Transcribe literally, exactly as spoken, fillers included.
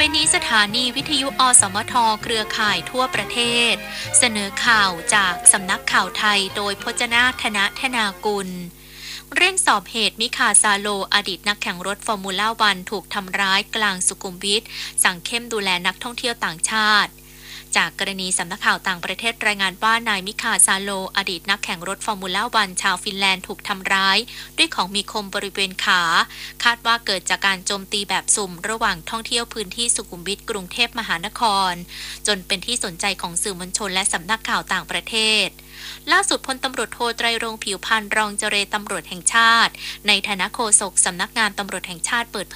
นี้สถานีวิทยุอสมทเครือข่ายทั่วประเทศเสนอข่าวจากสำนักข่าวไทยโดยพจนาธนะธนากุลเร่งสอบเหตุมิคาซาโลอดีตนักแข่งรถฟอร์มูล่าวันถูกทำร้ายกลางสุขุมวิทสั่งเข้มดูแลนักท่องเที่ยวต่างชาติจากกรณีสำนักข่าวต่างประเทศรายงานว่านายมิคาซาโลอดีตนักแข่งรถฟอร์มูล่าวันชาวฟินแลนด์ถูกทำร้ายด้วยของมีคมบริเวณขาคาดว่าเกิดจากการโจมตีแบบสุ่มระหว่างท่องเที่ยวพื้นที่สุขุมวิทกรุงเทพมหานครจนเป็นที่สนใจของสื่อมวลชนและสำนักข่าวต่างประเทศล่าสุดพลตำรวจโทไตรรงค์ผิวพรรณรองเจรตำรวจแห่งชาติในฐานะโฆษกสำนักงานตำรวจแห่งชาติเปิด